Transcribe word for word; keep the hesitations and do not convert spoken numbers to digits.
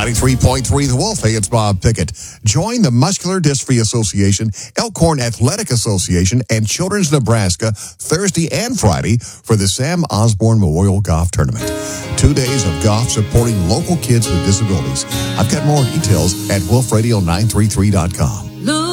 ninety-three point three The Wolf. Hey, it's Bob Pickett. Join the Muscular Dystrophy Association, Elkhorn Athletic Association, and Children's Nebraska Thursday and Friday for the Sam Osborne Memorial Golf Tournament. Two days of golf supporting local kids with disabilities. I've got more details at wolf radio nine three three dot com.